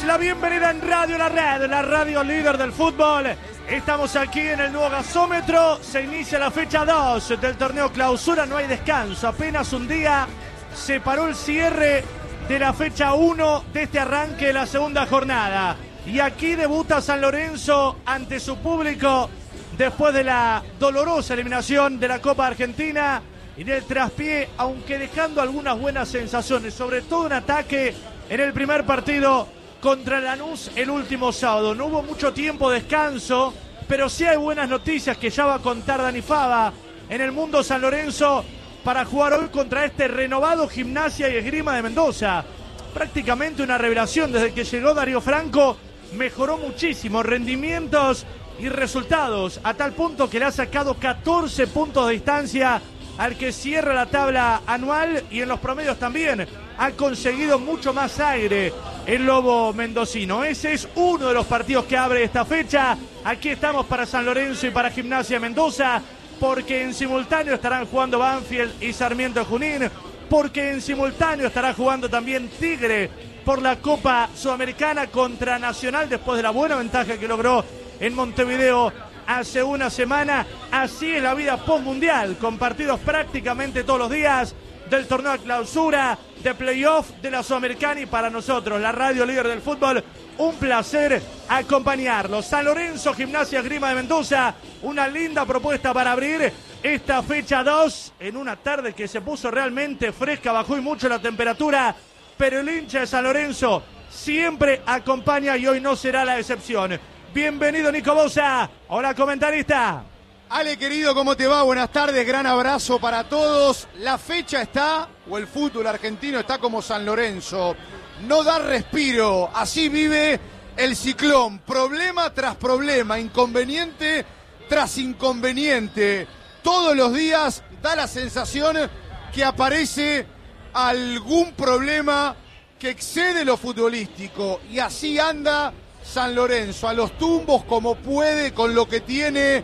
la bienvenida en Radio La Red, la radio líder del fútbol. Estamos aquí en el nuevo gasómetro. Se inicia la fecha 2 del torneo clausura. No hay descanso. Apenas un día se paró el cierre de la fecha 1 de este arranque de la segunda jornada. Y aquí debuta San Lorenzo ante su público después de la dolorosa eliminación de la Copa Argentina y del traspié, aunque dejando algunas buenas sensaciones, sobre todo un ataque en el primer partido contra Lanús el último sábado. No hubo mucho tiempo de descanso, pero sí hay buenas noticias que ya va a contar Dani Fava en el mundo San Lorenzo para jugar hoy contra este renovado Gimnasia y Esgrima de Mendoza. Prácticamente una revelación. Desde que llegó Darío Franco mejoró muchísimo rendimientos y resultados, a tal punto que le ha sacado 14 puntos de distancia al que cierra la tabla anual, y en los promedios también ha conseguido mucho más aire el Lobo mendocino. Ese es uno de los partidos que abre esta fecha. Aquí estamos para San Lorenzo y para Gimnasia Mendoza, porque en simultáneo estarán jugando Banfield y Sarmiento Junín, porque en simultáneo estará jugando también Tigre por la Copa Sudamericana contra Nacional después de la buena ventaja que logró en Montevideo hace una semana. Así es la vida postmundial, con partidos prácticamente todos los días del torneo de clausura, de playoff, de la Sudamericana, y para nosotros, la radio líder del fútbol, un placer acompañarlos. San Lorenzo, Gimnasia Esgrima de Mendoza, una linda propuesta para abrir esta fecha 2 en una tarde que se puso realmente fresca, bajó y mucho la temperatura, pero el hincha de San Lorenzo siempre acompaña y hoy no será la excepción. Bienvenido Nico Bosa. Hola comentarista. Ale querido, ¿cómo te va? Buenas tardes, gran abrazo para todos. La fecha está, o el fútbol argentino está como San Lorenzo. No da respiro, así vive el ciclón. Problema tras problema, inconveniente tras inconveniente. Todos los días da la sensación que aparece algún problema que excede lo futbolístico. Y así anda San Lorenzo, a los tumbos como puede, con lo que tiene,